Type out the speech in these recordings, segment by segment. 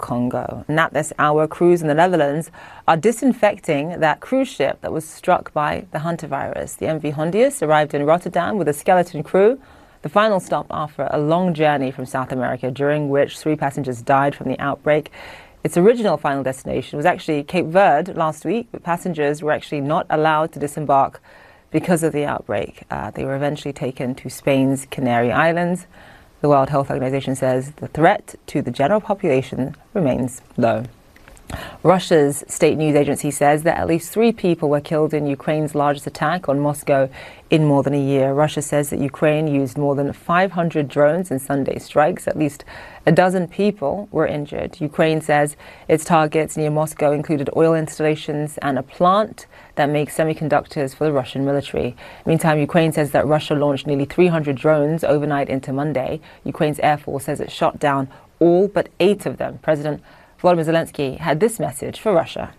Congo. And at this hour, crews in the Netherlands are disinfecting that cruise ship that was struck by the hantavirus. The MV Hondius arrived in Rotterdam with a skeleton crew, the final stop after a long journey from South America, during which 3 passengers died from the outbreak. Its original final destination was actually Cape Verde last week, but passengers were actually not allowed to disembark because of the outbreak. They were eventually taken to Spain's Canary Islands. The World Health Organization says the threat to the general population remains low. Russia's state news agency says that at least 3 people were killed in Ukraine's largest attack on Moscow in more than a year. Russia says that Ukraine used more than 500 drones in Sunday strikes. At least a dozen people were injured. Ukraine says its targets near Moscow included oil installations and a plant that makes semiconductors for the Russian military. Meantime, Ukraine says that Russia launched nearly 300 drones overnight into Monday. Ukraine's Air Force says it shot down all but 8 of them. President Volodymyr Zelensky had this message for Russia.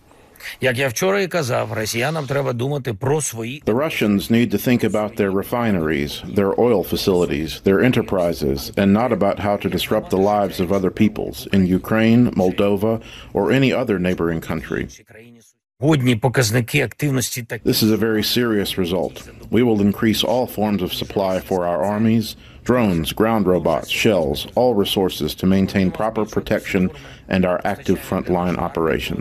The Russians need to think about their refineries, their oil facilities, their enterprises, and not about how to disrupt the lives of other peoples in Ukraine, Moldova, or any other neighboring country. This is a very serious result. We will increase all forms of supply for our armies, drones, ground robots, shells, all resources to maintain proper protection and our active frontline operation.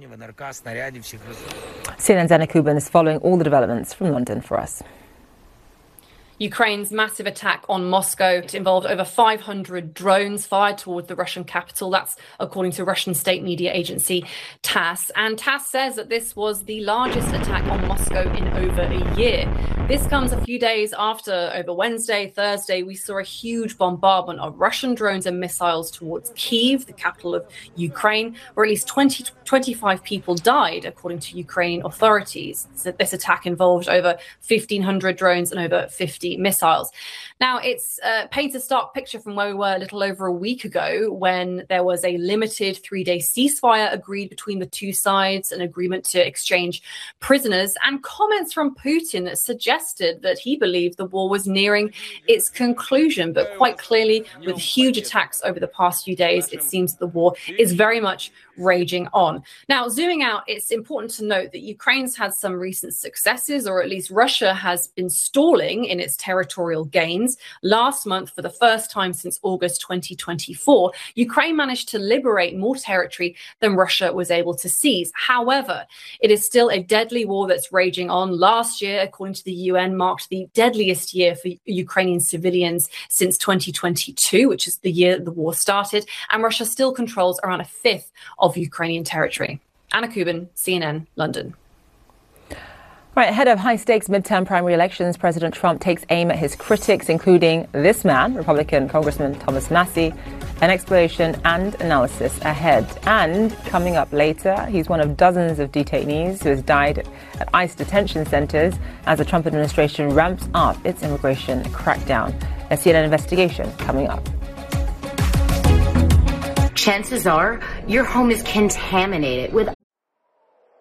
CNN's Anna Kubin is following all the developments from London for us. Ukraine's massive attack on Moscow involved over 500 drones fired toward the Russian capital. That's according to Russian state media agency TASS. And TASS says that this was the largest attack on Moscow in over a year. This comes a few days after, over Wednesday, Thursday, we saw a huge bombardment of Russian drones and missiles towards Kyiv, the capital of Ukraine, where at least 25 people died, according to Ukrainian authorities. So this attack involved over 1,500 drones and over 50 missiles. Now, it's paints a stark picture from where we were a little over a week ago, when there was a limited 3-day ceasefire agreed between the two sides, an agreement to exchange prisoners, and comments from Putin that suggested that he believed the war was nearing its conclusion. But quite clearly, with huge attacks over the past few days, it seems that the war is very much raging on. Now, zooming out, it's important to note that Ukraine's had some recent successes, or at least Russia has been stalling in its territorial gains. Last month, for the first time since August 2024, Ukraine managed to liberate more territory than Russia was able to seize. However, it is still a deadly war that's raging on. Last year, according to the UN, marked the deadliest year for Ukrainian civilians since 2022, which is the year the war started, and Russia still controls around a fifth of Ukrainian territory. Anna Kubin, CNN, London. Right, ahead of high-stakes midterm primary elections, President Trump takes aim at his critics, including this man, Republican Congressman Thomas Massie. An explanation and analysis ahead. And coming up later, he's one of dozens of detainees who has died at ICE detention centers as the Trump administration ramps up its immigration crackdown. A CNN investigation coming up. Chances are your home is contaminated with